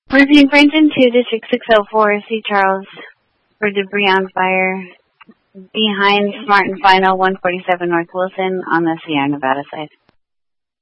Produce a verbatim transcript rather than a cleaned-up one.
Briefing Brenton two, District six oh four, C. Charles, for debris on fire behind Smart and Final, one forty-seven North Wilson on the Sierra Nevada side.